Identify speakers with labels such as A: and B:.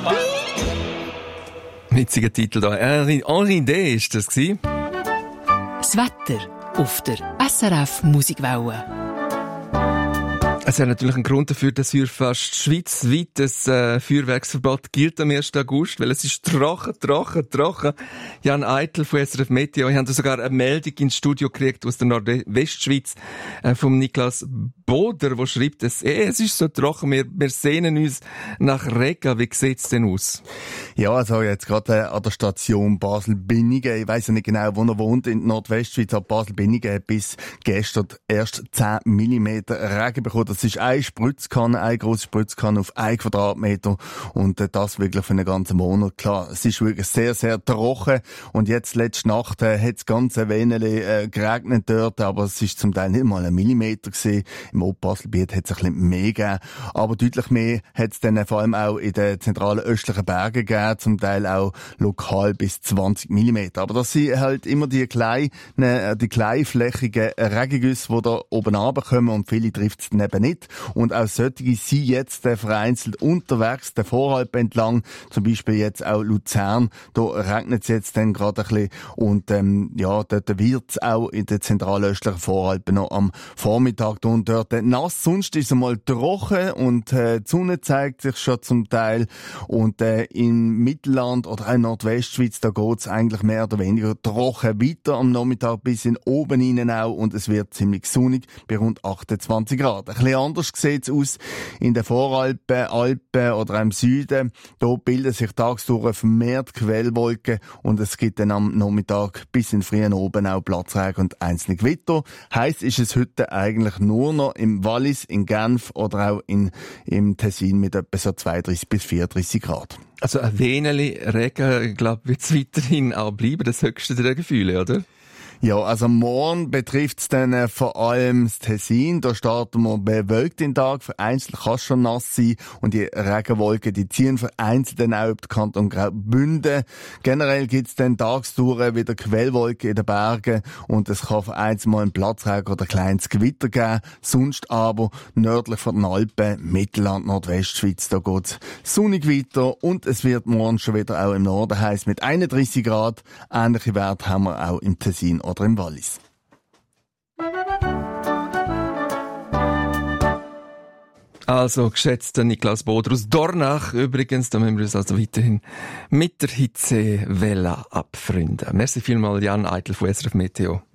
A: Witziger Titel da. Henri D. ist das gewesen.
B: Das Wetter auf der SRF Musikwelle.
A: Es hat natürlich einen Grund dafür, dass für fast schweizweit das Feuerwerksverbot gilt am 1. August, weil es ist trocken. Jan Eitel von SRF Meteo, ich habe sogar eine Meldung ins Studio gekriegt aus der Nordwestschweiz vom Niklas Boder, der schreibt, es ist so trocken, wir sehnen uns nach Regen. Wie sieht's denn aus?
C: Ja, also jetzt gerade an der Station Basel-Binningen. Ich weiss ja nicht genau, wo er wohnt in der Nordwestschweiz, aber Basel-Binningen hat bis gestern erst 10 mm Regen bekommen. Das ist eine Spritzkanne, eine grosse Spritzkanne auf 1 Quadratmeter und das wirklich für einen ganzen Monat. Klar, es ist wirklich sehr, sehr trocken und jetzt letzte Nacht hat es ganz ein wenig geregnet dort, aber es ist zum Teil nicht mal 1 Millimeter gewesen. Im Oberbaselbiet hat es ein bisschen mehr gegeben, aber deutlich mehr hat es dann vor allem auch in den zentralen östlichen Bergen gegeben, zum Teil auch lokal bis 20 Millimeter. Aber das sind halt immer die kleinflächigen Regengüsse, die da oben runterkommen und viele trifft es dann eben nicht. Und auch solche sind jetzt vereinzelt unterwegs, der Voralp entlang, zum Beispiel jetzt auch Luzern, da regnet es jetzt dann gerade ein bisschen und dort wird es auch in den zentralöstlichen Voralpen noch am Vormittag und dort nass, sonst ist es mal trocken und die Sonne zeigt sich schon zum Teil und im Mittelland oder auch in Nordwestschweiz, da geht es eigentlich mehr oder weniger trocken weiter am Nachmittag bis in oben hinein auch und es wird ziemlich sonnig bei rund 28 Grad. Ein bisschen anders sieht es aus in den Voralpen, Alpen oder im Süden. Da bilden sich tagsüber vermehrt Quellwolken und es gibt dann am Nachmittag bis in den frühen Abend auch Platzregen und einzelne Gewitter. Heisst ist es heute eigentlich nur noch im Wallis, in Genf oder auch im Tessin mit etwa so 32 bis 34 Grad.
A: Also ein wenig Regen, ich glaube, wird es weiterhin auch bleiben, das höchste der Gefühle, oder?
C: Ja, also morgen betrifft es dann vor allem das Tessin. Da starten wir bewölkt den Tag. Vereinzelt kann es schon nass sein. Und die Regenwolken, die ziehen vereinzelt dann auch über den Kanton Graubünden. Generell gibt es dann tagsdurch wieder Quellwolken in den Bergen. Und es kann vereinzelt mal einen Platzregen oder ein kleines Gewitter geben. Sonst aber nördlich von den Alpen, Mittelland, Nordwestschweiz, da geht's sonnig weiter. Und es wird morgen schon wieder auch im Norden heiß mit 31 Grad. Ähnliche Werte haben wir auch im Tessin oder im Wallis.
A: Also, geschätzter Niklas Boder aus Dornach übrigens, da müssen wir uns also weiterhin mit der Hitzewelle abfreunden. Merci vielmals, Jan Eitel von SRF Meteo.